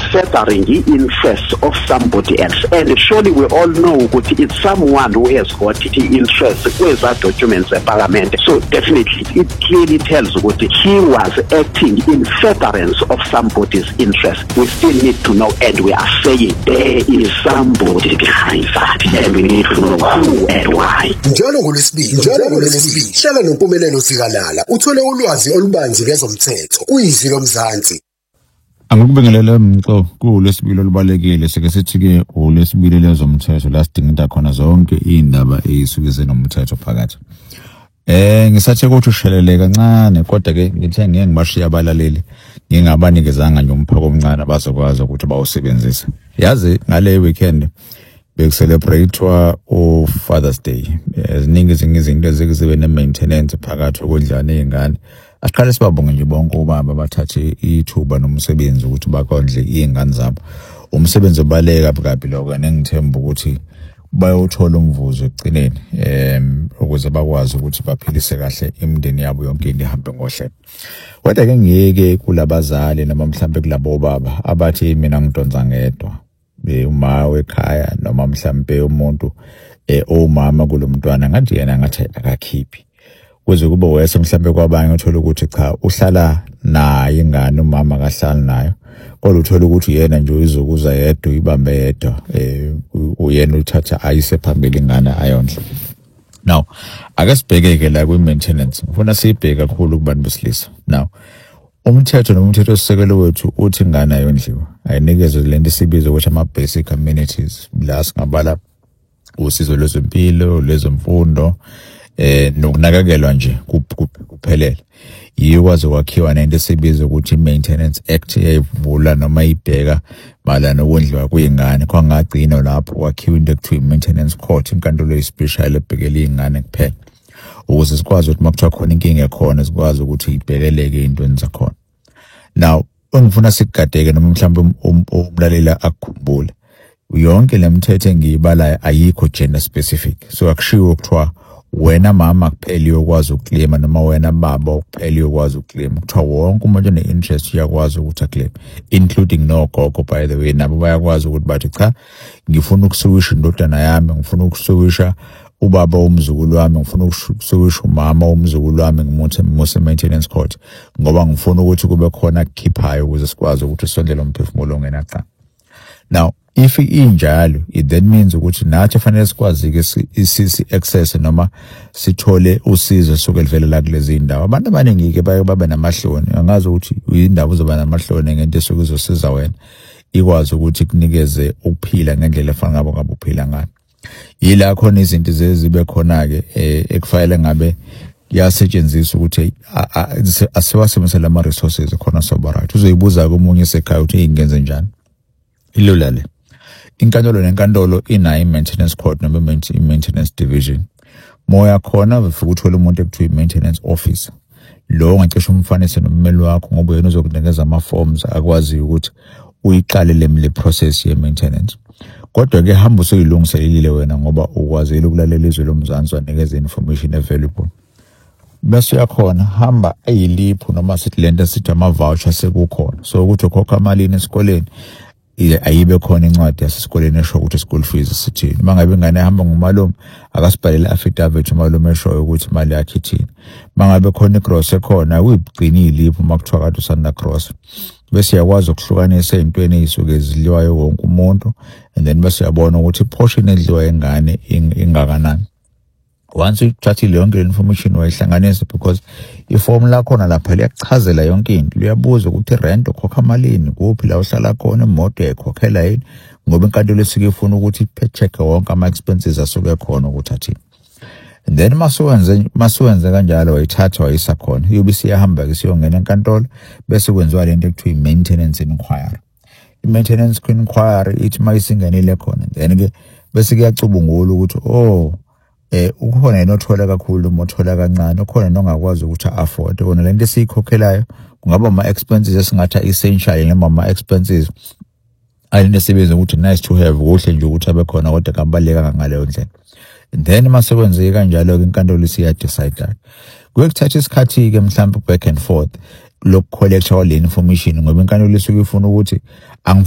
furthering the interests of somebody else. And surely we all know that it's someone who has got the interest with that documents in Parliament. So definitely it clearly tells that he was acting in furtherance of somebody's interest. We still need to know, and we are saying there is somebody behind that, and we need to know who and why. Njalo ngolesibili hlala noMpumelelo Sikalala uthole ulwazi olubanzi ngezomthetho uyizwi loMzansi. Angikubingelela mxo kulesibili olubalekile sike sithi ke ulesibili lezomthetho la sidinga khona zonke indaba ezisukise nomthetho phakathi. Ngisathe ukuthi ushelele kancane kodwa ke ngithe ngeke ngibashiya abalaleli ngingabanikezanga nje umphako omncane bazokwazi ukuthi bawusebenzise. Yazi ngale weekend bekuselebratewa Father's Day. Eziningi izinto ezibe ne-maintenance phakathi okudlana izingane. Asiqale sibabonge nje bonke ubaba bathathe ithuba nomsebenzi ukuthi bakondle izingane zabo. Umsebenzi obaleka kabi lokho nengithemba ukuthi bayothola umvuzo ekugcineni ukuze bakwazi ukuthi baphilise kahle imindeni yabo yonke ihambe ngohlelo. Kodwa ke ngeke kulabazali noma mhlambe kulabo baba abathi mina ngidonsa ngedwa. Uma wekhaya noma mhlambe umuntu omama kulomntwana ngathi yena ngathi akakhiphi. Kuze kube wese mhlambe kwabanye uthola ukuthi cha uhlala naye ingane umama akahlali nayo. Kodwa uthola ukuthi yena nje uyizokuza yedwa ibambe yedwa uyena uthatha ayise phambili ingane ayondla. Now akasibhekeke la kwi-maintenance ngifuna sibheke kakhulu kubantu besilisa. Now umthetho nomthetho sisekelo wethu uthi ingane ayondliwa ayinikezwe lento esibiza ukuthi ama-basic amenities la singabala usizo lwezempilo lwezemfundo nokunakekelwa nje kuphelele. Yikwazi kwakhiwa nento esibiza ukuthi i-Maintenance Act eyivula noma ibheka mala nokondliwa kwezingane kwangagcina lapho kwakhiwa into ekuthiwa i-Maintenance Court inkantolo especial ebhekela izingane kuphela ukuze sikwazi ukuthi makuthiwa khona inkinga ekhona sikwazi ukuthi ibhekeleke into zakhona. Now ongifuna sikugadeke noma mhlawumbe umlalela akukhumbule yonke lemithetho engiyibalayo ayikho gender specific. So akushiwo kuthiwa wena mama kuphela uyokwazi ukuklema noma wena baba kuphela uyokwazi ukuklema. Kuthiwa wonke umuntu one-interest uyakwazi ukuthi akleme including nogogo by the way nabo bayakwazi ukuthi bathi cha ngifuna ukusukisha indodana yami ngifuna ukusukisha ubaba umzukulu wami ngifuna ukusukisha umama umzukulu wami ngimuse maintenance court ngoba ngifuna ukuthi kube khona kukhiphayo ukuze sikwazi ukuthi sondele umphefumulo ongena cha. Now if injalo it then means ukuthi nathi fanele sikwazi ke isisi access noma sithole usizo sokulivela la kulezi indawo. Abantu abaningi ke babe namahloni angazi ukuthi uyindawo uzoba namahloni ngento esokuzosiza wena ikwazi ukuthi kunikeze ukuphila ngendlela efanele ngabe uphila ngayo. Yila khona izinto zibe khona ke ekufanele ngabe yasetshenziswa ukuthi asiwasebenzise lama resources khona soba right. Uzoyibuza komunye esekhaya ukuthi ingenze njani. Ilolale inkantolo nenkantolo inayo i-maintenance court noma i-maintenance division. Moya khona befike uthola umuntu ekuthiwa i-maintenance officer. Lo ngacisha umfanise nommeli wakho ngoba yena uzokunikeza ama-forms akwazi ukuthi uyiqale le process ye-maintenance. Kodwa ke hamba usuyilungiselile wena ngoba ukwazile ukulalela izwi loMzansi wanikeza information available. Bese yakhona hamba ayiliphu noma sithi lento sithi ama-voucher sekukhona. So ukuthi ukhokha malini esikoleni ayibe khona incwadi yasesikoleni esho ukuthi school fees sithini. Mangabe ingane ehamba ngumalume akasibhalele affidavit umalume esho ukuthi imali yakhe ithini. Mangabe khona igross ekhona uyigcinile iphu makuthiwa kade usanda gross. Bese yakwazi ukuhlukanisa izintweni ezisuke ezidliwayo wonke umuntu and then bese yabona ukuthi portion edliwa ingane ingakanani. Once uthathile yonke information wayihlanganisa because iform lakho lapha liyakuchazela yonke into. Liyabuza ukuthi rent ukhokha malini kuphi la uhlala khona imoto ekhokhela yini ngoba inkantolo esike ifuna ukuthi check wonke ama expenses asuke khona ukuthi athini. And then masuwenze kanjalo wayithatha wayisa khona iyobe siyahamba ke siyongena enkantolo bese kwenziwa lento ekuthiwa i-maintenance inquiry. I-maintenance inquiry ithi mayisingenile khona then ke bese kuyacubungula ukuthi ukhona yena othola kakhulu uma othola kancane ukhona nongakwazi ukuthi afford kona lento esiyikhokhelayo kungaba ama expenses esingatha essential noma ama expenses ayinto sebenza ukuthi nice to have kuhle nje ukuthi abe khona kodwa kabaleka ngaleyo ndlela. And then masekwenzeka kanjalo ke inkantolo isiya decide. Kuyekuthatha isikhathi ke mhlawumbe back and forth lokho collector le information ngoba inkantolo isuke ifuna ukuthi